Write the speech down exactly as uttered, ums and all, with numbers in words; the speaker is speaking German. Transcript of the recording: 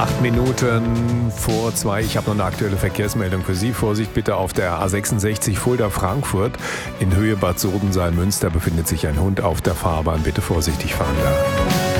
Acht Minuten vor zwei. Ich habe noch eine aktuelle Verkehrsmeldung für Sie. Vorsicht bitte auf der A sechsundsechzig Fulda-Frankfurt. In Höhe Bad Sodensaal-Münster befindet sich ein Hund auf der Fahrbahn. Bitte vorsichtig fahren da.